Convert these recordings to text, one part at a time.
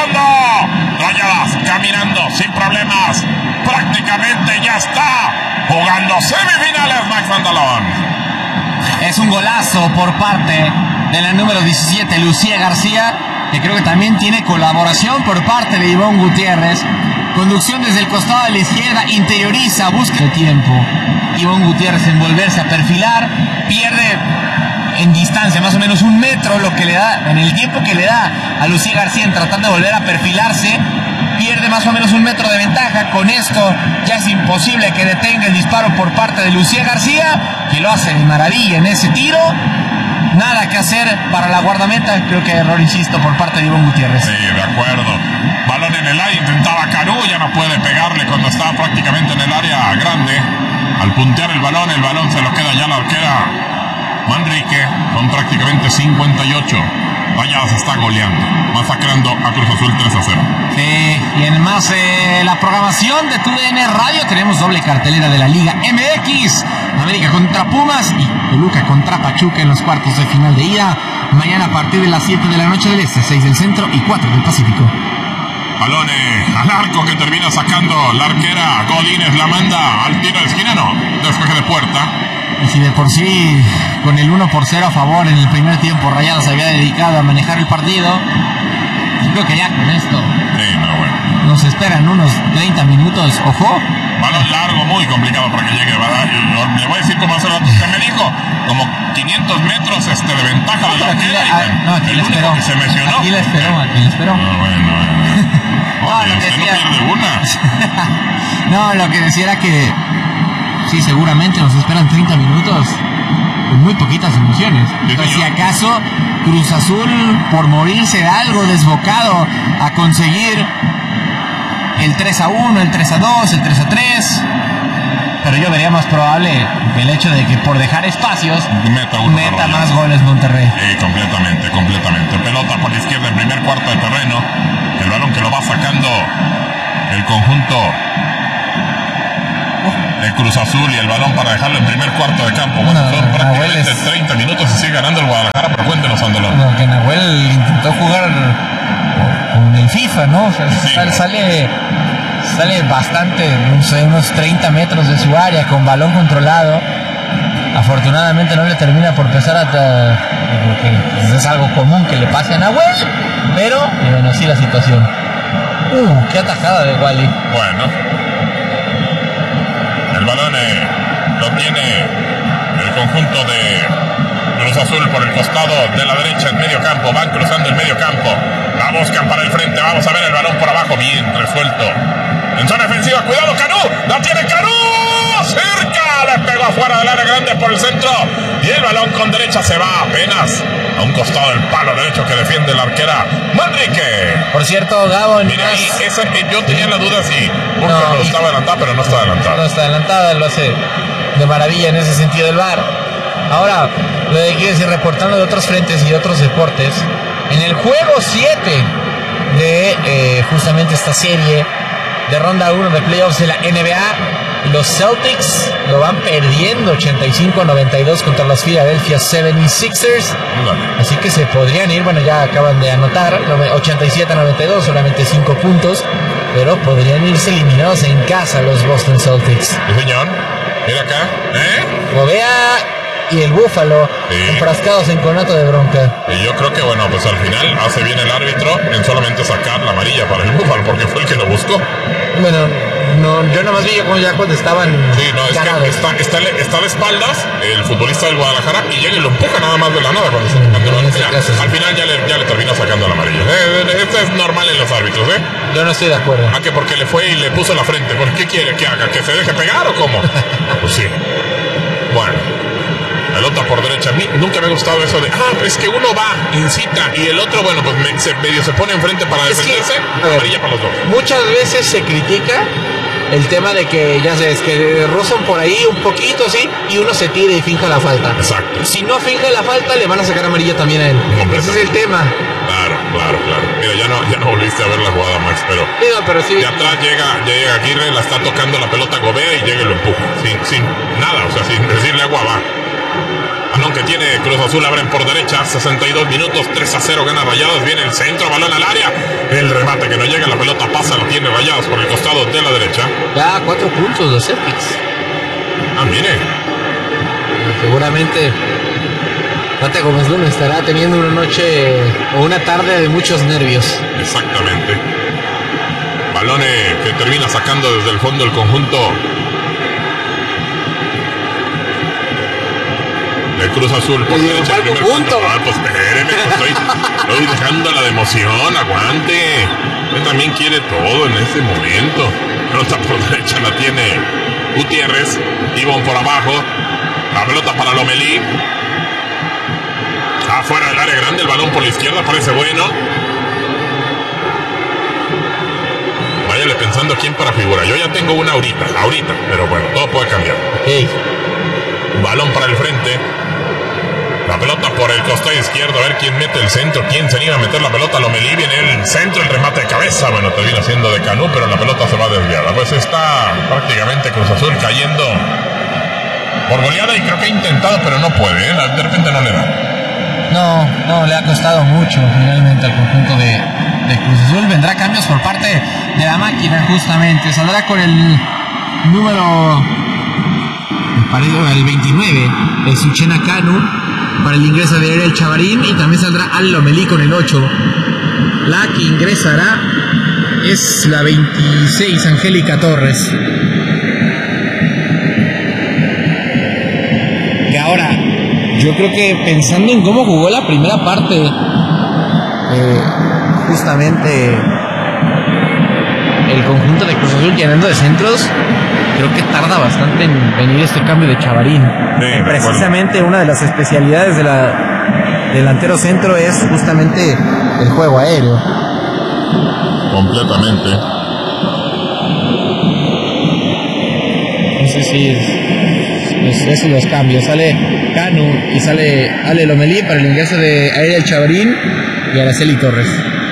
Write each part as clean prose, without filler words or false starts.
fondo. Rayadas caminando sin problemas. Prácticamente ya está jugando semifinales Max Andalón. Es un golazo por parte de la número 17, Lucía García, que creo que también tiene colaboración por parte de Ivonne Gutiérrez. Conducción desde el costado de la izquierda, interioriza, busca el tiempo. Ivonne Gutiérrez en volverse a perfilar, pierde en distancia más o menos 1 metro, lo que le da, en el tiempo que le da a Lucía García en tratando de volver a perfilarse, pierde más o menos 1 metro de ventaja. Con esto ya es imposible que detenga el disparo por parte de Lucía García, que lo hace de maravilla en ese tiro. Nada que hacer para la guardameta. Creo que error, insisto, por parte de Ivonne Gutiérrez. Sí, de acuerdo. Balón en el aire, intentaba Canú, ya no puede pegarle cuando está prácticamente en el área grande. Al puntear el balón se lo queda ya la arquera Manrique con prácticamente 58. Rayadas está goleando, masacrando a Cruz Azul 3-0. Sí, y en más la programación de TUDN Radio tenemos doble cartelera de la Liga MX. América contra Pumas y Toluca contra Pachuca en los cuartos de final de ida. Mañana a partir de las 7 de la noche del Este, 6 del Centro y 4 del Pacífico. Balón al arco que termina sacando la arquera Godínez, la manda al tiro de esquina, no, despeje de puerta. Y si de por sí con el 1-0 a favor en el primer tiempo Rayadas se había dedicado a manejar el partido, yo creo que ya con esto nos esperan unos 30 minutos, ojo. Balón largo, muy complicado para que llegue, ¿verdad? Le voy a decir como hace rato usted me dijo, como 500 metros de ventaja de la arquera. Aquí le esperó. Que se mencionó. Aquí le esperó. No, lo que decía, no pierde una. No, lo que decía era que sí, seguramente nos esperan 30 minutos con muy poquitas emociones. Sí, pues si acaso Cruz Azul, por morirse de algo desbocado a conseguir el 3-1, el 3-2, el 3-3, pero yo vería más probable el hecho de que por dejar espacios meta más goles Monterrey. Sí, completamente. Pelota por la izquierda en primer cuarto de terreno. El balón que lo va sacando el conjunto de Cruz Azul y el balón para dejarlo en primer cuarto de campo. Bueno, son prácticamente 30 minutos y sigue ganando el Guadalajara, pero cuéntenos, Andalón. Bueno, que Nahuel intentó jugar con el FIFA, ¿no? O sea, sí, sale bastante, no sé, unos 30 metros de su área con balón controlado. Afortunadamente no le termina por pesar porque es algo común que le pase a Nahuel, pero bueno, así la situación. Qué atajada de Wally. Bueno, el balón lo tiene el conjunto de Cruz Azul por el costado de la derecha en medio campo. Van cruzando el medio campo, la buscan para el frente. Vamos a ver el balón por abajo, bien resuelto en zona defensiva. Cuidado, Canú, la tiene Canú, cerca, le pegó afuera del área grande por el centro y el balón con derecha se va apenas a un costado del palo derecho que defiende la arquera Manrique. Por cierto, Gabo, mira, ahí yo tenía la duda si no estaba adelantada, pero no está adelantada. No está adelantada, lo hace de maravilla en ese sentido el VAR. Ahora, lo de quiero decir, reportando de otros frentes y de otros deportes, en el juego 7 de justamente esta serie de ronda 1 de playoffs de la NBA, los Celtics lo van perdiendo 85-92 contra los Philadelphia 76ers. Así que se podrían ir, bueno, ya acaban de anotar 87-92, solamente 5 puntos, pero podrían irse eliminados en casa los Boston Celtics. Sí, señor. Mira acá, Gobea y el Búfalo, enfrascados en conato de bronca. Y yo creo que, bueno, pues al final hace bien el árbitro en solamente sacar la amarilla para el Búfalo, porque fue el que lo buscó. Bueno, no, yo nomás vi como ya cuando estaban. Sí, no, es ganados. Que está de espaldas el futbolista del Guadalajara y llega y lo empuja nada más de la nada cuando al final ya le terminó sacando la amarilla. Esto es normal en los árbitros, Yo no estoy de acuerdo. ¿A que porque le fue y le puso la frente? ¿Por qué quiere que haga? ¿Que se deje pegar o cómo? Pues sí. Bueno, pelota por derecha. A mí nunca me ha gustado eso de es que uno va, incita y el otro, bueno, pues medio se pone enfrente para defenderse. Amarilla para los dos. Muchas veces se critica el tema de que, ya sabes, que rozan por ahí un poquito así y uno se tira y finja la falta. Exacto. Si no finge la falta, le van a sacar amarilla también a él. Ese es el tema. Claro. Mira, ya no volviste a ver la jugada, Max, pero sí. De atrás llega Aguirre, la está tocando la pelota Gobea y llega y lo empuja. Sin nada, o sea, sin decirle agua va. Balón que tiene Cruz Azul, abren por derecha, 62 minutos, 3-0 gana Rayados, viene el centro, balón al área, el remate que no llega, la pelota pasa, lo tiene Rayados por el costado de la derecha. Ya 4 puntos los Celtics. Mire. Seguramente Tata Gómez Luna estará teniendo una noche o una tarde de muchos nervios. Exactamente. Balón que termina sacando desde el fondo el conjunto de Cruz Azul por derecha. El primer punto. Pues espéreme, estoy dejándola de emoción, aguante. Él también quiere todo en este momento. Pelota por derecha la tiene Gutiérrez. Ivonne por abajo. La pelota para Lomelí. Afuera del área grande, el balón por la izquierda parece bueno. Váyale pensando quién para figura. Yo ya tengo una ahorita, pero bueno, todo puede cambiar. Okay. Balón para el frente. La pelota por el costado izquierdo, a ver quién mete el centro, quién se anima a meter la pelota. Lomelí viene el centro, el remate de cabeza. Bueno, termina siendo de Canú, pero la pelota se va desviada. Pues está prácticamente Cruz Azul cayendo por goleada y creo que ha intentado, pero no puede, ¿eh? De repente no le da. No, le ha costado mucho finalmente al conjunto de Cruz Azul. Vendrá cambios por parte de la máquina justamente. Saldrá con el número, el 29, el Suchena Canu, para el ingreso de Ariel Chavarín, y también saldrá Al Lomelí con el 8. La que ingresará es la 26, Angélica Torres. Que ahora, yo creo que pensando en cómo jugó la primera parte, justamente el conjunto de Cruz Azul llenando de centros, creo que tarda bastante en venir este cambio de Chavarín. Sí, precisamente una de las especialidades de delantero centro es justamente el juego aéreo. Completamente. Entonces sí, esos los cambios. Sale Canu y sale Ale Lomelí para el ingreso de Ariel Chavarín y Araceli Torres.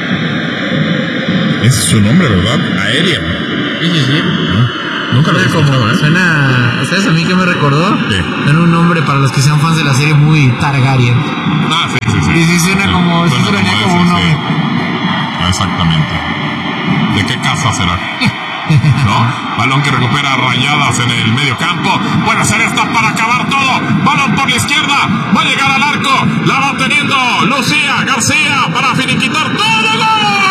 Ese es su nombre, ¿verdad? Aérea. Sí. Nunca lo he escuchado, ¿eh? Suena, ¿sabes a mí qué me recordó? Sí. Suena un nombre para los que sean fans de la serie muy Targaryen. Sí. Sí, suena como un nombre. Exactamente. ¿De qué casa será? ¿No? Balón que recupera Rayadas en el medio campo. Puede hacer esta para acabar todo. Balón por la izquierda. Va a llegar al arco. La va teniendo Lucía García para finiquitar todo. ¡Gol!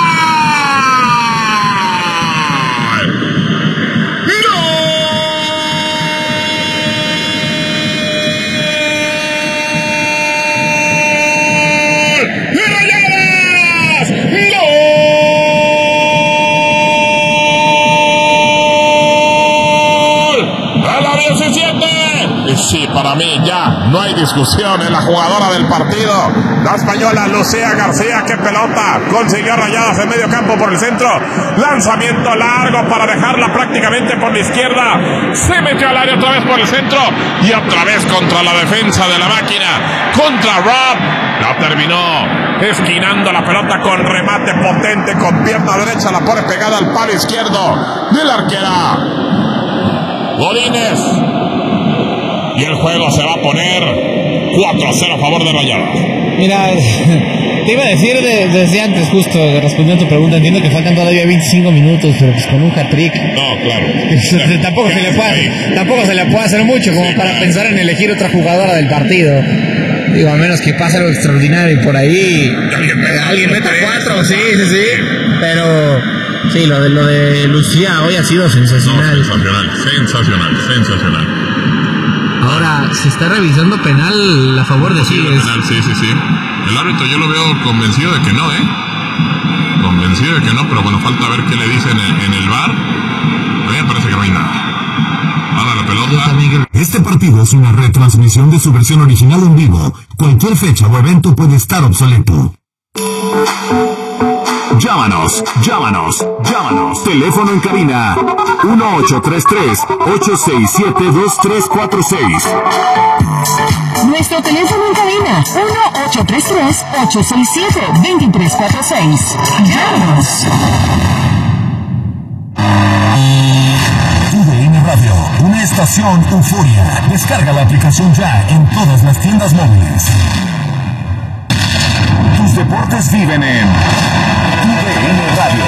Sí, para mí ya no hay discusión, en la jugadora del partido, la española Lucía García. Qué pelota consiguió Rayadas en medio campo por el centro, lanzamiento largo para dejarla prácticamente por la izquierda, se metió al área otra vez por el centro y otra vez contra la defensa de la máquina, contra Rob, la terminó esquinando la pelota con remate potente con pierna derecha, la pone pegada al palo izquierdo de la arquera Godínez. Y el juego se va a poner 4-0 a favor de Rayadas. Mira, te iba a decir desde antes, justo respondiendo a tu pregunta, entiendo que faltan todavía 25 minutos, pero pues con un hat-trick. No, claro. Tampoco se le puede hacer mucho como para pensar en elegir otra jugadora del partido. Digo, a menos que pase algo extraordinario por ahí. Alguien meta 4, sí. Pero sí, lo de Lucía hoy ha sido sensacional. Sensacional. Ahora se está revisando penal a favor de Tigres. Sí. El árbitro yo lo veo convencido de que no, pero bueno, falta ver qué le dicen en el VAR. A mí me parece que no hay nada. Ahora la pelota. Este partido es una retransmisión de su versión original en vivo. Cualquier fecha o evento puede estar obsoleto. Llámanos. Teléfono en cabina 1833-867-2346. Nuestro teléfono en cabina 1833-867-2346. Llámanos. Radio, una estación Euforia. Descarga la aplicación ya en todas las tiendas móviles. Tus deportes viven en TUDN Radio.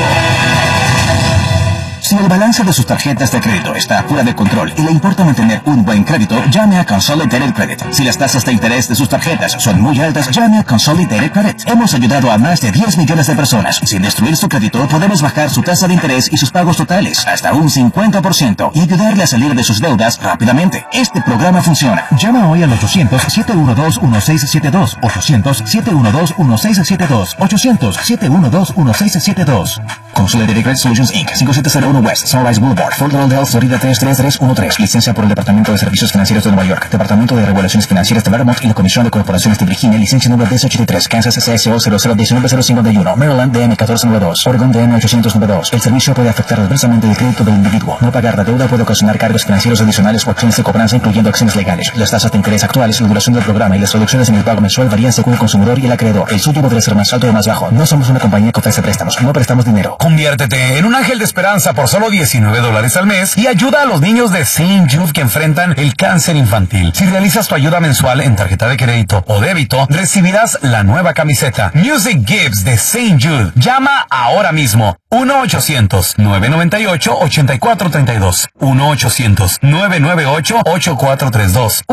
Si el balance de sus tarjetas de crédito está fuera de control y le importa mantener un buen crédito, llame a Consolidated Credit. Si las tasas de interés de sus tarjetas son muy altas, llame a Consolidated Credit. Hemos ayudado a más de 10 millones de personas. Sin destruir su crédito, podemos bajar su tasa de interés y sus pagos totales hasta un 50% y ayudarle a salir de sus deudas rápidamente. Este programa funciona. Llama hoy al 800-712-1672. 800-712-1672. 800-712-1672. Consolidated Credit Solutions Inc. 5701 West, Sunrise Boulevard, Fort Lauderdale, Florida 33313. Licencia por el Departamento de Servicios Financieros de Nueva York, Departamento de Regulaciones Financieras de Vermont y la Comisión de Corporaciones de Virginia. Licencia número 1083, Kansas CSO 0019051, Maryland DM 1492, Oregon DM 892. El servicio puede afectar adversamente el crédito del individuo. No pagar la deuda puede ocasionar cargos financieros adicionales o acciones de cobranza, incluyendo acciones legales. Las tasas de interés actuales, la duración del programa y las reducciones en el pago mensual varían según el consumidor y el acreedor. El suyo podría ser más alto o más bajo. No somos una compañía que ofrece préstamos, no prestamos dinero. Conviértete en un ángel de esperanza por solo $19 al mes y ayuda a los niños de St. Jude que enfrentan el cáncer infantil. Si realizas tu ayuda mensual en tarjeta de crédito o débito, recibirás la nueva camiseta Music Gives de St. Jude. Llama ahora mismo 1-800-998-8432. 1-800-998-8432.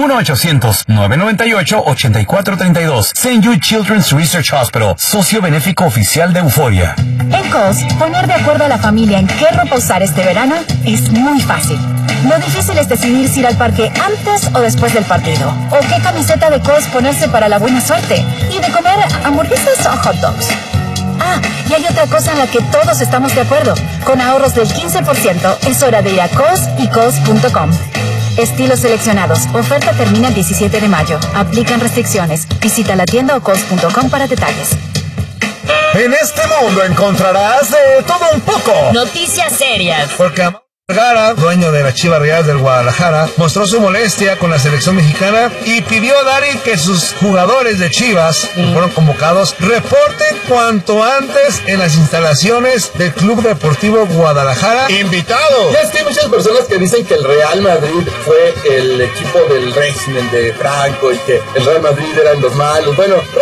1-800-998-8432. St. Jude Children's Research Hospital, socio benéfico oficial de Euforia. En Kohl's, poner de acuerdo a la familia en qué ropa usar este verano es muy fácil. Lo difícil es decidir si ir al parque antes o después del partido, o qué camiseta de Kohl's ponerse para la buena suerte, y de comer hamburguesas o hot dogs. Ah, y hay otra cosa en la que todos estamos de acuerdo. Con ahorros del 15%, es hora de ir a Kohl's y Kohl's.com. Estilos seleccionados. Oferta termina el 17 de mayo. Aplican restricciones. Visita la tienda o Kohl's.com para detalles. En este mundo encontrarás de todo un poco. Noticias serias. Porque Amado Vergara, dueño de las Chivas Rayadas del Guadalajara, mostró su molestia con la selección mexicana y pidió a Dari que sus jugadores de Chivas, que fueron convocados, reporten cuanto antes en las instalaciones del Club Deportivo Guadalajara. ¡Invitado! Ya es que hay muchas personas que dicen que el Real Madrid fue el equipo del régimen de Franco y que el Real Madrid eran los malos. Bueno,